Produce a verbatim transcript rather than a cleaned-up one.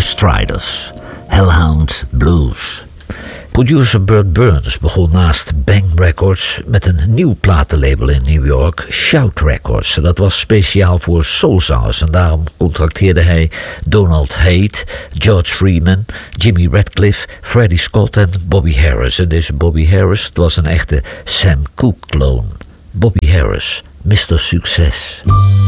Striders, Hellhound Blues. Producer Burt Burns begon naast Bang Records met een nieuw platenlabel in New York, Shout Records. En dat was speciaal voor soulzangers en daarom contracteerde hij Donald Haidt, George Freeman, Jimmy Radcliffe, Freddie Scott en Bobby Harris. En deze Bobby Harris, het was een echte Sam Cooke-kloon. Bobby Harris, mister Succes.